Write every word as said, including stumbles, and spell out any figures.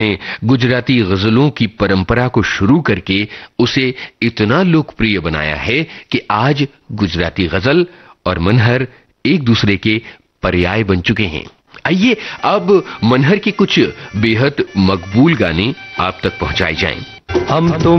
गुजराती गजलों की परंपरा को शुरू करके उसे इतना लोकप्रिय बनाया है कि आज गुजराती गजल और मनहर एक दूसरे के पर्याय बन चुके हैं। आइए अब मनहर के कुछ बेहद मकबूल गाने आप तक पहुंचाए जाएं। हम तुम